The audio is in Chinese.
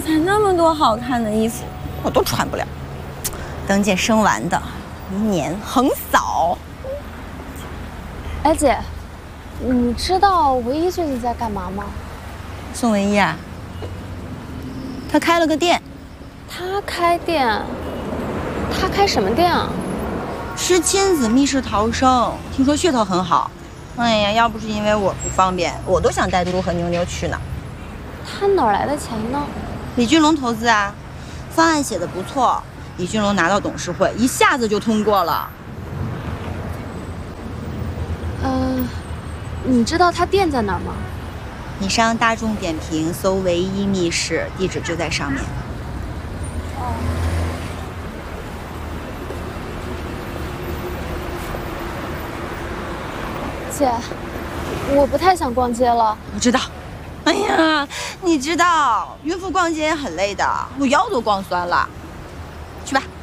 才那么多好看的衣服，我都穿不了。等姐生完的，明年横扫。 哎姐，你知道唯一最近在干嘛吗？ 宋唯一啊，他开了个店。 他开店？他开什么店啊？ 吃亲子密室逃生，听说噱头很好。哎呀，要不是因为我不方便，我都想带嘟嘟和妞妞去呢。 他哪来的钱呢？ 李俊龙投资啊，方案写的不错，李俊龙拿到董事会，一下子就通过了。 你知道他店在哪儿吗？ 你上大众点评搜唯一密室，地址就在上面。 姐，我不太想逛街了。 我知道。哎呀，你知道，孕妇逛街很累的，我腰都逛酸了。去吧。